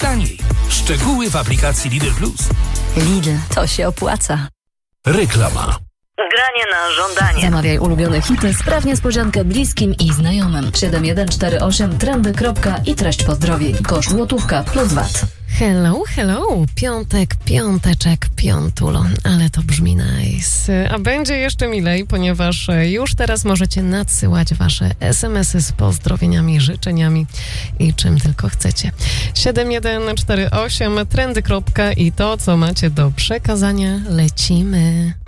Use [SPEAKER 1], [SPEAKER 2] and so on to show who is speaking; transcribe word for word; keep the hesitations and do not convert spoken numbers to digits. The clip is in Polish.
[SPEAKER 1] taniej. Szczegóły w aplikacji Lidl Plus.
[SPEAKER 2] Lidl, to się opłaca.
[SPEAKER 1] Reklama.
[SPEAKER 3] Granie na żądanie.
[SPEAKER 2] Zamawiaj ulubione hity, spraw niespodziankę bliskim i znajomym. siedem jeden cztery osiem trendy. I treść pozdrowień. Koszt złotówka plus V A T.
[SPEAKER 4] Hello, hello, piątek, piąteczek, piątulo, ale to brzmi nice. A będzie jeszcze milej, ponieważ już teraz możecie nadsyłać wasze es em esy z pozdrowieniami, życzeniami i czym tylko chcecie. siedem jeden cztery osiem trendy. I to, co macie do przekazania, lecimy.